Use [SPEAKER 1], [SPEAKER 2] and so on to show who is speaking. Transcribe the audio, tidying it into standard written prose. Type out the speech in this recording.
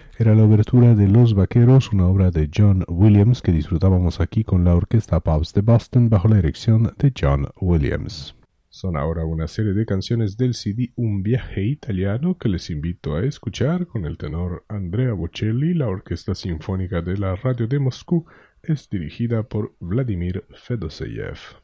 [SPEAKER 1] Era la obertura de Los Vaqueros, una obra de John Williams que disfrutábamos aquí con la Orquesta Pops de Boston bajo la dirección de John Williams. Son ahora una serie de canciones del CD Un viaje italiano que les invito a escuchar con el tenor Andrea Bocelli. La Orquesta Sinfónica de la Radio de Moscú es dirigida por Vladimir Fedoseyev.